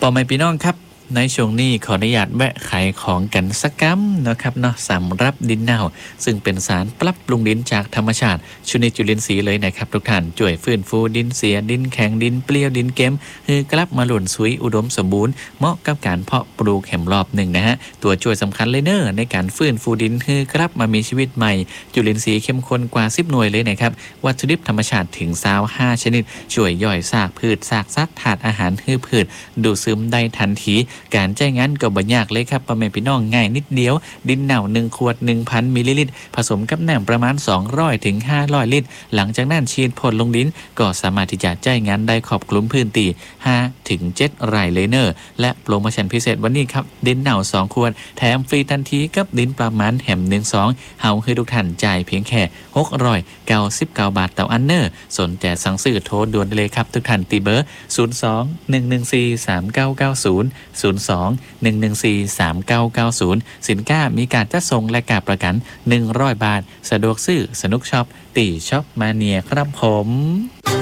ป่อแม่พี่น้องครับในช่วงนี้ขออนุญาตแวะขายของกันสักกัมนะครับเนาะสำหรับดินเน่าซึ่งเป็นสารปรับปรุงดินจากธรรมชาติชนิดจุลินทรีย์เลยนะครับทุกท่านช่วยฟื้นฟูดินเสียดินแข็งดินเปรี้ยวดินเค็มคือกลับมาหล่นสุยอุดมสมบูรณ์เหมาะกับการเพาะปลูกแหมรอบหนึ่งนะฮะตัวช่วยสำคัญเลยเนอะในการฟื้นฟูดินคือกลับมามีชีวิตใหม่จุลินทรีย์เข้มข้นกว่า10 หน่วยเลยนะครับวัตถุดิบธรรมชาติถึง25ชนิดช่วยย่อยซากพืชซากซักถาดอาหารฮือพืชดูดซึมได้ทันทีการใช้งานก็บ่ยากเลยครับพ่อแม่พี่น้องง่ายนิดเดียวดินเน่า1 ขวด 1,000 มิลลิลิตรผสมกับน้ำประมาณ200 ถึง 500 ลิตรหลังจากนั้นฉีดพ่นลงดินก็สามารถที่จะใช้งานได้ครอบคลุมพื้นที่5 ถึง 7 ไร่เลยเนอร์และโปรโมชั่นพิเศษวันนี้ครับดินเน่า2 ขวดแถมฟรีทันทีกับดินประมาณแหม1-2เฮาให้ทุกท่านจ่ายเพียงแค่699 บาทต่ออันเนอร์สนใจสั่งซื้อโทรด่วนเลยครับทุกท่านตีเบอร์02-114-3990 สินค้ามีการจัดส่งและการประกัน100 บาทสะดวกซื้อสนุกช็อปตีช็อปมาเนียครับผม